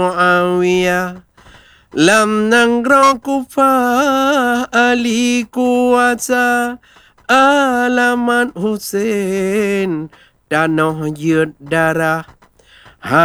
Muawiyah lam nangro kufah ali kuasa alaman Hussein Danoh yud darah